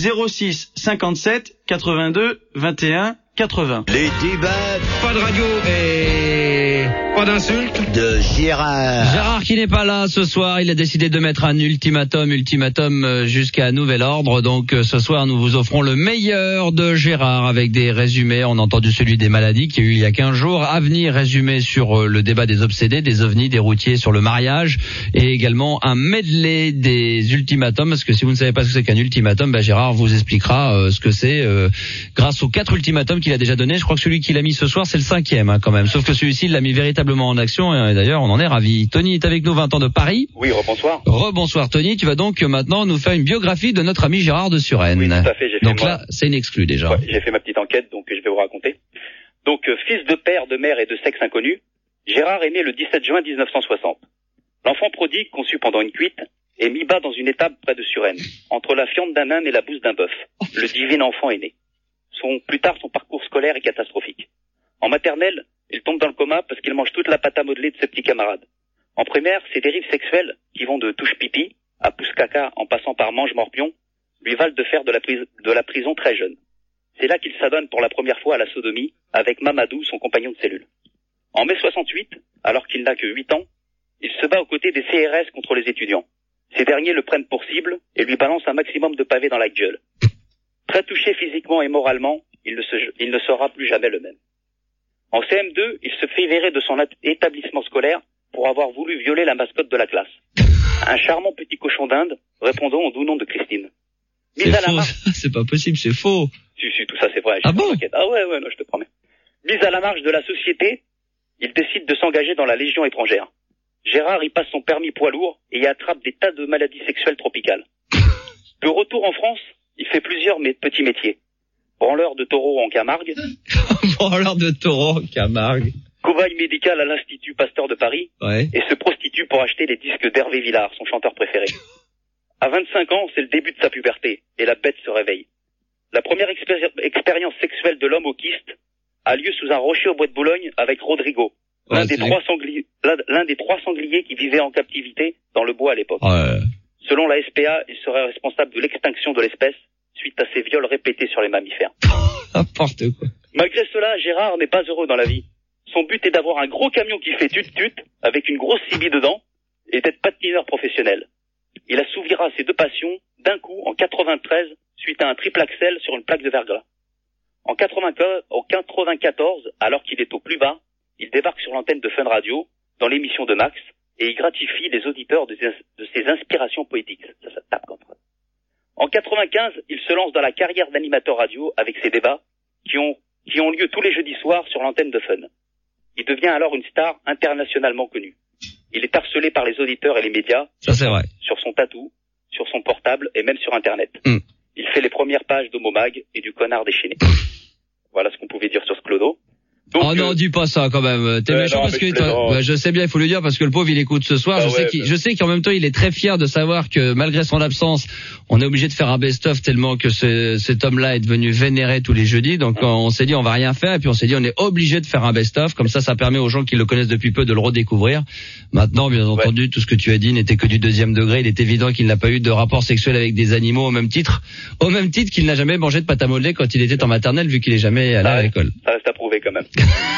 06 57 82 21 80. Les débats. Pas de radio et pas d'insultes De Gérard. Gérard qui n'est pas là ce soir, il a décidé de mettre un ultimatum jusqu'à nouvel ordre. Donc ce soir nous vous offrons le meilleur de Gérard avec des résumés. On a entendu celui des maladies qui a eu il y a 15 jours. À venir, résumé sur le débat des obsédés, des ovnis, des routiers sur le mariage. Et également un medley des ultimatums. Parce que si vous ne savez pas ce que c'est qu'un ultimatum, Gérard vous expliquera ce que c'est grâce aux 4 ultimatums qu'il a déjà donné. Je crois que celui qu'il a mis ce soir c'est le 5e quand même. Sauf que celui-ci il l'a mis véritablement en action et d'ailleurs on en est ravis. Tony est avec nous, 20 ans de Paris. Oui, rebonsoir. Rebonsoir Tony, tu vas donc maintenant nous faire une biographie de notre ami Gérard de Suresnes. Oui, tout à fait. Donc là, c'est une exclue déjà. Ouais, j'ai fait ma petite enquête, donc je vais vous raconter. Donc, fils de père, de mère et de sexe inconnu, Gérard est né le 17 juin 1960. L'enfant prodigue, conçu pendant une cuite, est mis bas dans une étable près de Suresnes, entre la fiente d'un âne et la bouse d'un bœuf. Le divin enfant est né. Plus tard, son parcours scolaire est catastrophique. En maternelle, il tombe dans le coma parce qu'il mange toute la pâte à modeler de ses petits camarades. En primaire, ses dérives sexuelles, qui vont de touche pipi à pouce caca en passant par mange morpion, lui valent de faire de la prison très jeune. C'est là qu'il s'adonne pour la première fois à la sodomie avec Mamadou, son compagnon de cellule. En mai 68, alors qu'il n'a que 8 ans, il se bat aux côtés des CRS contre les étudiants. Ces derniers le prennent pour cible et lui balancent un maximum de pavés dans la gueule. Très touché physiquement et moralement, il ne sera plus jamais le même. En CM2, il se fait virer de son établissement scolaire pour avoir voulu violer la mascotte de la classe. Un charmant petit cochon d'Inde, répondant au doux nom de Christine. C'est faux, c'est pas possible, c'est faux. Si, tout ça c'est vrai. Ah bon? Ah ouais, non, je te promets. Mis à la marge de la société, il décide de s'engager dans la Légion étrangère. Gérard y passe son permis poids lourd et y attrape des tas de maladies sexuelles tropicales. De retour en France, il fait plusieurs petits métiers. Branleur de taureaux en Camargue. Branleur de taureaux en Camargue. Cobaye médical à l'Institut Pasteur de Paris. Ouais. Et se prostitue pour acheter les disques d'Hervé Villard, son chanteur préféré. À 25 ans, c'est le début de sa puberté, et la bête se réveille. La première expérience sexuelle de l'homme au kyste a lieu sous un rocher au bois de Boulogne avec Rodrigo, l'un des 3 sangliers qui vivaient en captivité dans le bois à l'époque. Ouais. Selon la SPA, il serait responsable de l'extinction de l'espèce suite à ses viols répétés sur les mammifères. N'importe quoi. Malgré cela, Gérard n'est pas heureux dans la vie. Son but est d'avoir un gros camion qui fait tut-tut avec une grosse CB dedans et d'être patineur professionnel. Il assouvira ses 2 passions d'un coup en 93 suite à un triple axel sur une plaque de verglas. En 94, alors qu'il est au plus bas, il débarque sur l'antenne de Fun Radio dans l'émission de Max et il gratifie les auditeurs de ses inspirations poétiques. Ça tape comme ça. En 95, il se lance dans la carrière d'animateur radio avec ses débats qui ont lieu tous les jeudis soirs sur l'antenne de Fun. Il devient alors une star internationalement connue. Il est harcelé par les auditeurs et les médias. Ça c'est vrai. Sur son tatou, sur son portable et même sur Internet. Il fait les premières pages d'Homomag et du Connard déchaîné. Voilà ce qu'on pouvait dire sur ce clodo. Donc, oh non, dis pas ça quand même. T'es méchant parce que je sais bien, il faut le dire parce que le pauvre il écoute ce soir. Je sais qu'en même temps il est très fier de savoir que malgré son absence, on est obligé de faire un best-of tellement que cet homme-là est devenu vénéré tous les jeudis. Donc on s'est dit on va rien faire et puis on s'est dit on est obligé de faire un best-of. Comme ça permet aux gens qui le connaissent depuis peu de le redécouvrir. Maintenant, bien entendu, tout ce que tu as dit n'était que du 2e degré. Il est évident qu'il n'a pas eu de rapport sexuel avec des animaux au même titre qu'il n'a jamais mangé de pâte à modeler quand il était en maternelle vu qu'il est jamais allé à l'école. Ça reste à prouver quand même.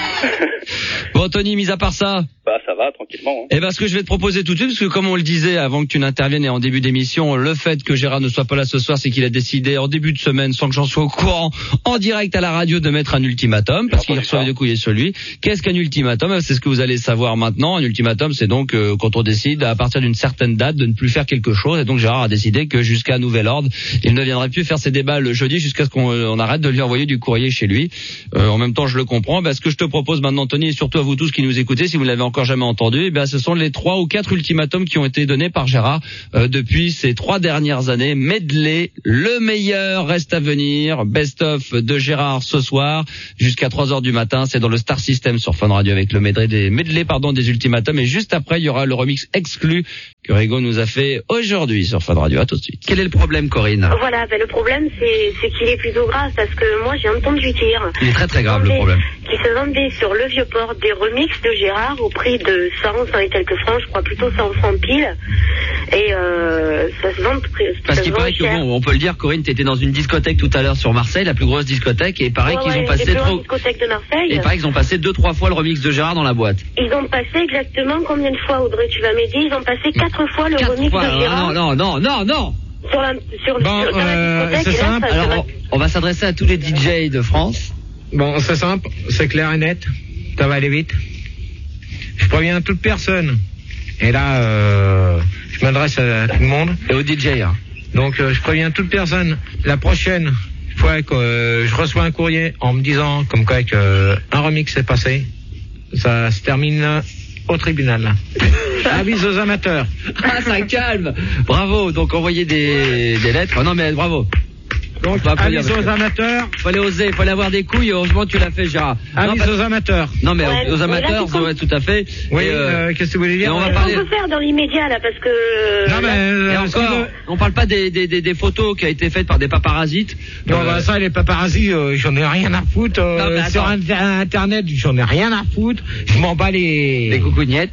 Bon Tony, mis à part ça, ça va tranquillement. Eh ben ce que je vais te proposer tout de suite, parce que comme on le disait avant que tu n'interviennes et en début d'émission, le fait que Gérard ne soit pas là ce soir, c'est qu'il a décidé en début de semaine, sans que j'en sois au courant, en direct à la radio, de mettre un ultimatum, parce qu'il reçoit de couiller sur lui. Qu'est-ce qu'un ultimatum? C'est ce que vous allez savoir maintenant. Un ultimatum, c'est donc quand on décide à partir d'une certaine date de ne plus faire quelque chose. Et donc Gérard a décidé que jusqu'à nouvel ordre, il ne viendrait plus faire ses débats le jeudi jusqu'à ce qu'on arrête de lui envoyer du courrier chez lui. En même temps, je le comprends. Ce que je te propose maintenant, Tony, et surtout à vous tous qui nous écoutez, si vous ne l'avez encore jamais entendu, ce sont les 3 ou 4 ultimatums qui ont été donnés par Gérard depuis ces 3 dernières années. Medley, le meilleur reste à venir, best-of de Gérard ce soir jusqu'à 3h du matin. C'est dans le Star System sur Fun Radio avec le medley des ultimatums. Et juste après, il y aura le remix exclu que Rigaud nous a fait aujourd'hui sur Fun Radio. À tout de suite. Quel est le problème, Corinne? Voilà, le problème c'est qu'il est plutôt grave parce que moi j'ai entendu dire. Il est très très grave le problème. Qui se vendait sur le Vieux-Port des remixes de Gérard au prix de 100 et quelques francs, je crois plutôt 100 francs pile. Et ça se vend parce qu'il paraît que bon, on peut le dire, Corinne, t'étais dans une discothèque tout à l'heure sur Marseille, la plus grosse discothèque, et il paraît qu'ils ont passé discothèque de Marseille. Et il paraît qu'ils ont passé 2-3 fois le remix de Gérard dans la boîte. Ils ont passé exactement combien de fois, Audrey, tu vas m'aider? Ils ont passé 4 fois le remix de Gérard. Non. Dans la discothèque. C'est simple. Alors, on va s'adresser à tous les DJ de France. Bon, c'est simple, c'est clair et net. Ça va aller vite. Je préviens toute personne. Et là, je m'adresse à tout le monde. Et au DJ. Hein. Donc, je préviens toute personne. La prochaine fois que je reçois un courrier en me disant comme quoi un remix est passé, ça se termine au tribunal. Avis aux amateurs. Ah, ça calme. Bravo. Donc, envoyez des lettres. Oh, non, mais bravo. Donc, avis aux amateurs. Fallait oser, fallait avoir des couilles. Heureusement, tu l'as fait, Gérard. Avis aux amateurs. Non, mais aux amateurs, ouais, tout à fait. Oui, qu'est-ce que vous voulez dire? On va peut faire dans l'immédiat, là, parce que... Non, mais... Et encore, on parle pas des photos qui a été faites par des paparazzis. Non, bah, ça, les paparazzis, j'en ai rien à foutre. Sur Internet, j'en ai rien à foutre. Je m'en bats les coucougnettes.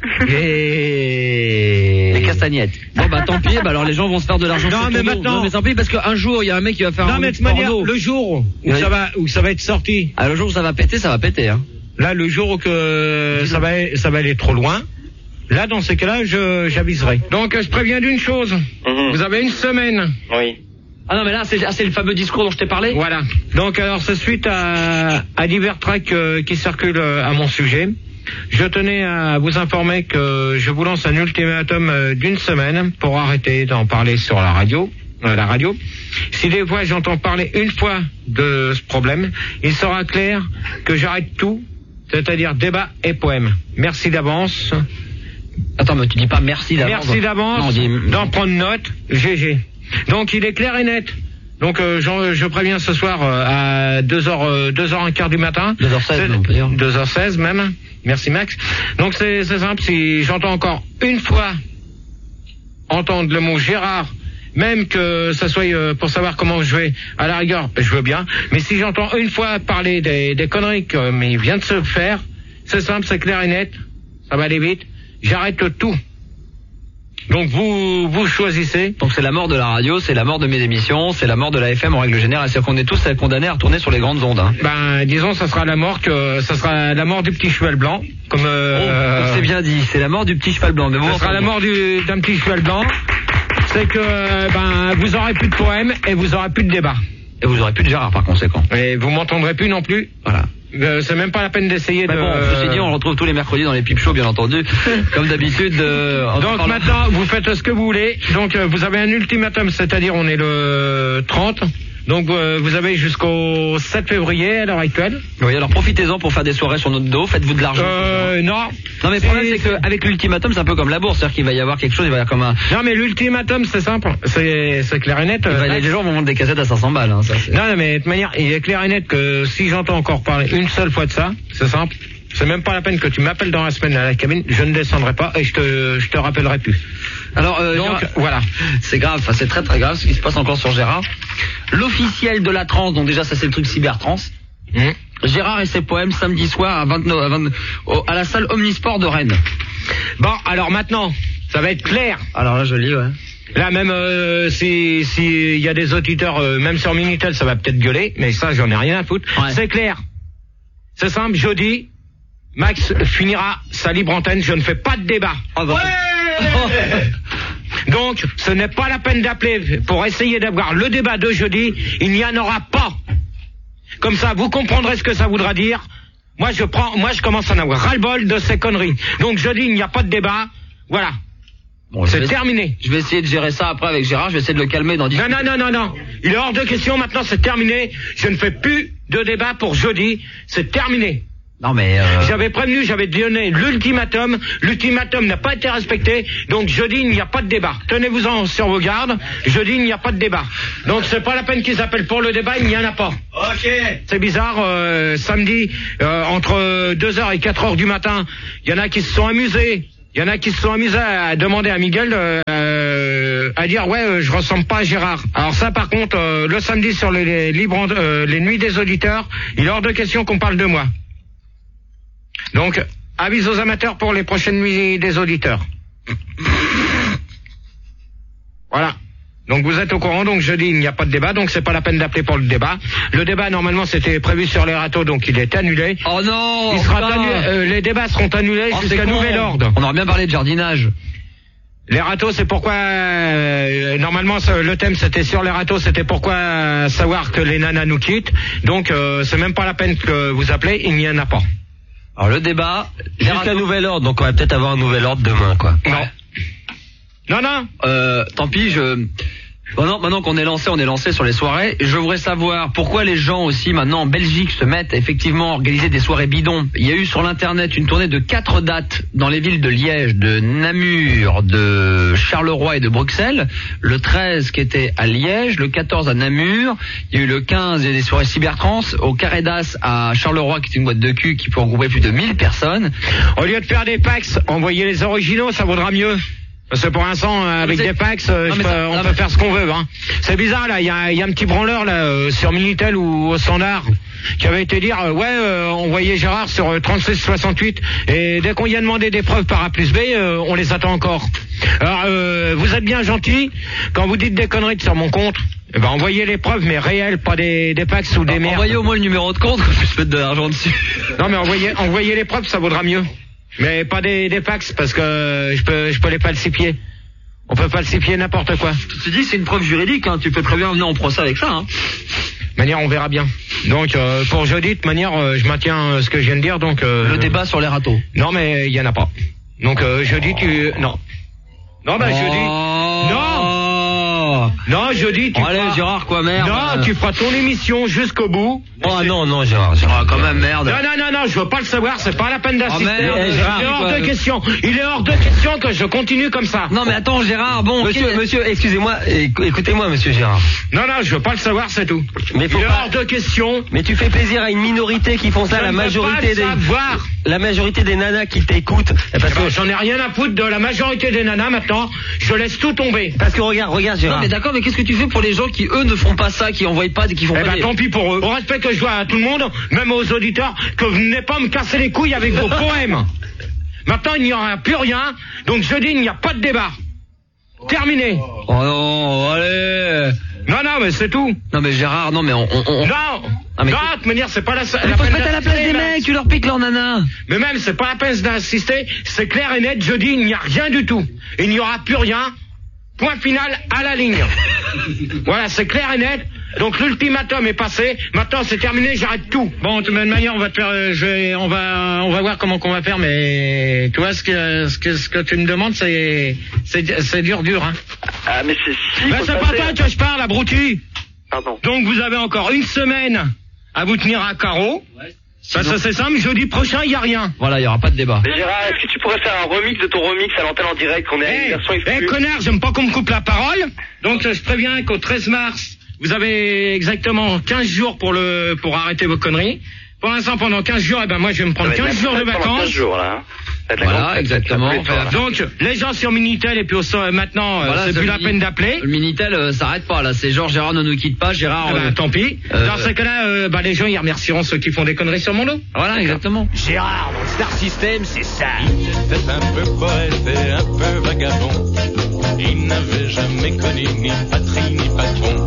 Les castagnettes. Bon, bah, tant pis, bah, alors les gens vont se faire de l'argent. Non, mais maintenant. Non, mais tant pis, parce qu'un jour, il y a un mec qui va faire non, mais de toute manière, le jour où ça va être sorti. Ah, le jour où ça va péter, hein. Là, le jour où ça va aller trop loin. Là, dans ces cas-là, j'aviserai. Donc, je préviens d'une chose. Vous avez une semaine. Oui. Ah non, mais là, c'est le fameux discours dont je t'ai parlé. Voilà. Donc, alors, c'est suite à divers tracts qui circulent à mon sujet. Je tenais à vous informer que je vous lance un ultimatum d'une semaine pour arrêter d'en parler sur la radio. Si des fois j'entends parler une fois de ce problème, il sera clair que j'arrête tout, c'est-à-dire débat et poème. Merci d'avance. Attends, mais tu dis pas merci d'avance. Merci d'avance d'en prendre note, GG. Donc il est clair et net. Donc je préviens ce soir à 2h15 du matin. 2h16 on peut dire. 2h16 même. Merci Max. Donc c'est simple, si j'entends encore une fois entendre le mot Gérard, même que ça soit pour savoir comment je vais, à la rigueur, je veux bien. Mais si j'entends une fois parler des conneries comme il vient de se faire, c'est simple, c'est clair et net, ça va aller vite, j'arrête tout. Donc vous choisissez. Donc c'est la mort de la radio, c'est la mort de mes émissions, c'est la mort de la FM en règle générale. C'est-à-dire qu'on est tous condamnés à retourner sur les grandes ondes. Hein. Ben disons, ça sera la mort du petit cheval blanc. Comme c'est bien dit, c'est la mort du petit cheval blanc. Mais bon, ça sera la mort d'un petit cheval blanc. C'est que vous aurez plus de poèmes et vous aurez plus de débat. Et vous aurez plus de Gérard par conséquent. Et vous m'entendrez plus non plus. Voilà. C'est même pas la peine d'essayer de... Bon, ceci dit, on le retrouve tous les mercredis dans les pipe shows, bien entendu, comme d'habitude. Donc maintenant, vous faites ce que vous voulez. Donc vous avez un ultimatum, c'est-à-dire on est le 30. Donc vous avez jusqu'au 7 février à l'heure actuelle. Oui, alors profitez-en pour faire des soirées sur notre dos, faites-vous de l'argent. Non. Non mais le problème c'est qu'avec l'ultimatum c'est un peu comme la bourse, c'est-à-dire qu'il va y avoir quelque chose, il va y avoir comme un... Non mais l'ultimatum c'est simple, c'est clair et net. Les gens vont vendre des cassettes à 500 balles. Hein, ça, non mais de toute manière, il est clair et net que si j'entends encore parler une seule fois de ça, c'est simple. C'est même pas la peine que tu m'appelles dans la semaine à la cabine, je ne descendrai pas et je te rappellerai plus. Alors donc Gérard, voilà, c'est grave, enfin c'est très très grave ce qui se passe encore sur Gérard. L'officiel de la trance, donc déjà ça c'est le truc cybertrance. Gérard et ses poèmes samedi soir à la salle Omnisport de Rennes. Bon, alors maintenant, ça va être clair. Alors là je lis, ouais. Là même si y a des auditeurs même sur Minitel, ça va peut-être gueuler, mais ça j'en ai rien à foutre. Ouais. C'est clair. C'est simple, jeudi Max finira sa libre antenne, je ne fais pas de débat. Oh bah. Ouais. Donc, ce n'est pas la peine d'appeler pour essayer d'avoir le débat de jeudi, il n'y en aura pas. Comme ça, vous comprendrez ce que ça voudra dire. Moi, je commence à en avoir ras-le-bol de ces conneries. Donc, jeudi, il n'y a pas de débat. Voilà. Bon, c'est terminé. Je vais essayer de gérer ça après avec Gérard, je vais essayer de le calmer dans 10 minutes. Non. Il est hors de question, maintenant c'est terminé. Je ne fais plus de débat pour jeudi, c'est terminé. Non mais j'avais prévenu, j'avais donné l'ultimatum n'a pas été respecté, donc jeudi il n'y a pas de débat. Tenez-vous-en sur vos gardes, jeudi il n'y a pas de débat. Donc c'est pas la peine qu'ils appellent pour le débat, il n'y en a pas. Ok. C'est bizarre, samedi, entre 2h et 4h du matin, il y en a qui se sont amusés Il y en a qui se sont amusés à demander à Miguel à dire je ressemble pas à Gérard. Alors ça par contre le samedi sur les nuits des auditeurs, il est hors de question qu'on parle de moi. Donc avis aux amateurs pour les prochaines nuits des auditeurs. Voilà. Donc vous êtes au courant, donc jeudi il n'y a pas de débat, donc c'est pas la peine d'appeler pour le débat. Le débat normalement c'était prévu sur les râteaux, donc il est annulé. Oh non. Il sera les débats seront annulés jusqu'à nouvel ordre. On aurait bien parlé de jardinage. Les râteaux, c'est pourquoi normalement le thème c'était sur les râteaux, c'était pourquoi savoir que les nanas nous quittent. Donc c'est même pas la peine que vous appelez, il n'y en a pas. Alors le débat jusqu'à nouvel ordre, donc on va peut-être avoir un nouvel ordre demain, quoi. Non. Non. Tant pis, maintenant qu'on est lancé sur les soirées. Je voudrais savoir pourquoi les gens aussi maintenant en Belgique se mettent effectivement à organiser des soirées bidons. Il y a eu sur l'internet une tournée de 4 dates dans les villes de Liège, de Namur, de Charleroi et de Bruxelles. Le 13 qui était à Liège, le 14 à Namur. Il y a eu le 15, il y a des soirées cybertrans au Carré d'As à Charleroi qui est une boîte de cul qui peut regrouper plus de 1000 personnes. Au lieu de faire des packs, envoyez les originaux, ça vaudra mieux. Parce que pour l'instant, avec des packs, on peut faire ce qu'on veut. Hein. C'est bizarre, là, il y a un petit branleur là sur Minitel ou au Standard qui avait été dire on voyait Gérard sur 3668 et dès qu'on y a demandé des preuves par A plus B, on les attend encore. Alors, vous êtes bien gentil quand vous dites des conneries sur mon compte. Envoyez les preuves, mais réelles, pas des packs ou des merdes. Envoyez au moins le numéro de compte, que je puisse mettre de l'argent dessus. Non, mais envoyez les preuves, ça vaudra mieux. Mais pas des fax parce que je peux les falsifier. On peut falsifier n'importe quoi. Tu dis c'est une preuve juridique, hein. Tu peux très bien venir en procès avec ça. Hein. De manière, on verra bien. Donc pour jeudi, de manière, je maintiens ce que je viens de dire. Donc le débat sur les râteaux. Non, mais il y en a pas. Donc jeudi, non. Non, jeudi. Non, jeudi, tu allez, Gérard, quoi, merde. Non, tu feras ton émission jusqu'au bout. Oh non, Gérard. Quand même, merde. Non, je veux pas le savoir, c'est pas la peine d'assister. Gérard, il est hors de question. Il est hors de question que je continue comme ça. Non, mais attends, Gérard, bon. Monsieur, excusez-moi, écoutez-moi, monsieur Gérard. Non, je veux pas le savoir, c'est tout. Mais il est hors de question. Mais tu fais plaisir à une minorité qui font ça, la majorité des nanas qui t'écoutent. Parce que j'en ai rien à foutre de la majorité des nanas maintenant. Je laisse tout tomber. Parce que regarde, Gérard. Non, mais d'accord, mais qu'est-ce que tu fais pour les gens qui, eux, ne font pas ça, qui envoient pas, qui font pas tant pis pour eux. Au respect que je dois à tout le monde, même aux auditeurs, que vous venez pas me casser les couilles avec vos poèmes. Maintenant, il n'y aura plus rien. Donc, jeudi, il n'y a pas de débat. Terminé. Oh non, allez. Non, mais c'est tout. Non, mais Gérard, non, mais Non, de toute manière, c'est pas la peine. Il faut se mettre à la place des mecs, tu leur piques leur nana. Mais même, c'est pas la peine d'insister. C'est clair et net, jeudi, il n'y a rien du tout. Il n'y aura plus rien. Point final à la ligne. Voilà, c'est clair et net. Donc l'ultimatum est passé. Maintenant c'est terminé, j'arrête tout. Bon, de toute manière, on va te faire, on va voir comment qu'on va faire. Mais tu vois ce que tu me demandes, c'est dur, hein. Ah mais c'est pas toi que je parle, abruti. Pardon. Donc vous avez encore une semaine à vous tenir à carreau. Ouais. Ça c'est simple, jeudi prochain, il n'y a rien. Voilà, il n'y aura pas de débat. Mais Gérard, est-ce que tu pourrais faire un remix de ton remix à l'antenne en direct qu'on ait une version exclusive? Connard, j'aime pas qu'on me coupe la parole. Donc je préviens qu'au 13 mars, vous avez exactement 15 jours pour arrêter vos conneries. Pour l'instant, pendant 15 jours, moi je vais me prendre 15 jours de vacances. 15 jours là. Voilà, exactement. Donc, les gens sur Minitel et puis maintenant, c'est plus la peine d'appeler. Le Minitel s'arrête pas là, c'est genre Gérard ne nous quitte pas, Gérard. Tant pis. Dans ce cas-là, les gens ils remercieront ceux qui font des conneries sur mon dos. Voilà, exactement. Gérard, dans Star System, c'est ça. Il était un peu poète et un peu vagabond. Il n'avait jamais connu ni patrie ni patron.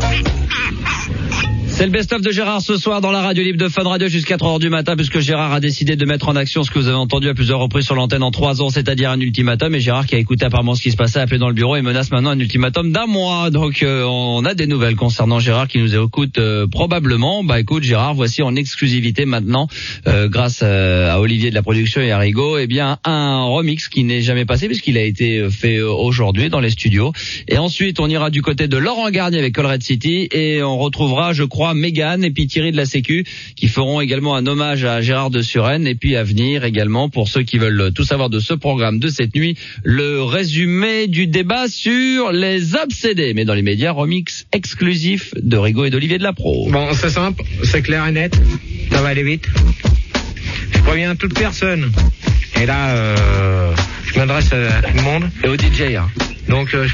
C'est le best-of de Gérard ce soir dans la radio libre de Fun Radio jusqu'à 3h du matin, puisque Gérard a décidé de mettre en action ce que vous avez entendu à plusieurs reprises sur l'antenne en 3 ans, c'est-à-dire un ultimatum. Et Gérard, qui a écouté apparemment ce qui se passait, a appelé dans le bureau et menace maintenant un ultimatum d'1 mois. Donc on a des nouvelles concernant Gérard qui nous écoute probablement. Écoute Gérard, voici en exclusivité maintenant, grâce à Olivier de la production et à Rigaud, un remix qui n'est jamais passé puisqu'il a été fait aujourd'hui dans les studios. Et ensuite on ira du côté de Laurent Garnier avec Colruyt City et on retrouvera, je crois, Mégane et puis Thierry de la Sécu qui feront également un hommage à Gérard de Suresnes. Et puis à venir également, pour ceux qui veulent tout savoir de ce programme de cette nuit, le résumé du débat sur les obsédés. Mais dans les médias, remix exclusif de Rigaud et d'Olivier de la Pro. Bon, c'est simple, c'est clair et net, ça va aller vite. Je préviens toute personne Et là, je m'adresse à tout le monde. Et au DJ, hein. Donc,